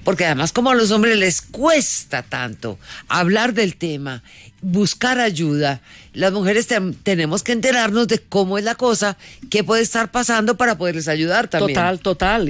porque además como a los hombres les cuesta tanto hablar del tema, buscar ayuda, las mujeres tenemos que enterarnos de cómo es la cosa, qué puede estar pasando para poderles ayudar también. Total.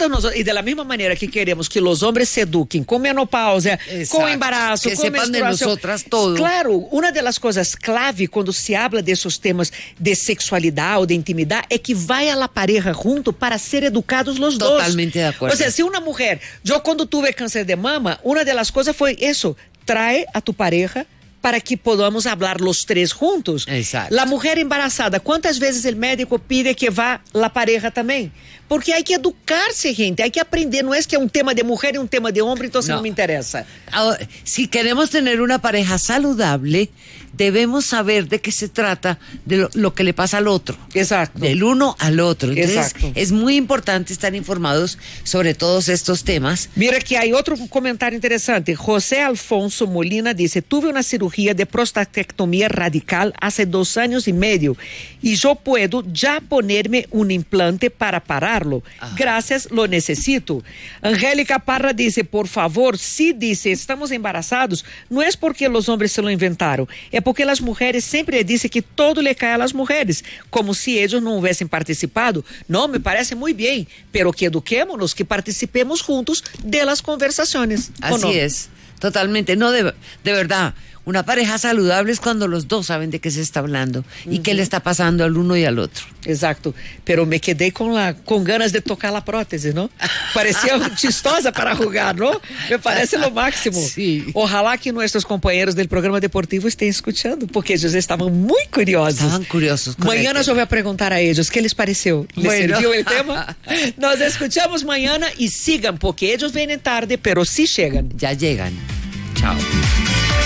Y de la misma manera que queremos que los hombres se eduquen con menopausia, con embarazo, que con sepan de nosotras todo. Claro, una de las cosas clave cuando se habla de esos temas de sexualidad o de intimidad es que vaya la pareja junto para ser educados los dos. Totalmente de acuerdo. O sea, si una mujer, yo cuando tuve cáncer de mama, una de las cosas fue eso, trae a tu pareja para que podamos hablar los tres juntos. Exacto. La mujer embarazada, ¿cuántas veces el médico pide que vá la pareja también? Porque hay que educarse, gente, hay que aprender, no es que es un tema de mujer y un tema de hombre, entonces no me interesa. Ahora, si queremos tener una pareja saludable, debemos saber de qué se trata, de lo que le pasa al otro. Exacto. Del uno al otro. Entonces, exacto. Es muy importante estar informados sobre todos estos temas. Mira que hay otro comentario interesante. José Alfonso Molina dice, tuve una cirugía de prostatectomía radical hace 2 años y medio y yo puedo ya ponerme un implante para pararlo. Gracias, lo necesito. Angélica Parra dice, por favor, si dice estamos embarazados, no es porque los hombres se lo inventaron, es porque las mujeres siempre dicen que todo le cae a las mujeres, como si ellos no hubiesen participado. No, me parece muy bien, pero que eduquémonos, que participemos juntos de las conversaciones. Así es, totalmente. No, de verdad, una pareja saludable es cuando los dos saben de qué se está hablando y qué le está pasando al uno y al otro. Exacto, pero me quedé con ganas de tocar la prótesis, ¿no? Parecía chistosa para jugar, ¿no? Me parece lo máximo. Sí. Ojalá que nuestros compañeros del programa deportivo estén escuchando, porque ellos estaban muy curiosos. Estaban curiosos. Mañana yo voy a preguntar a ellos qué les pareció. ¿Les sirvió el tema? Nos escuchamos mañana y sigan, porque ellos vienen tarde, pero sí llegan. Ya llegan. Chao.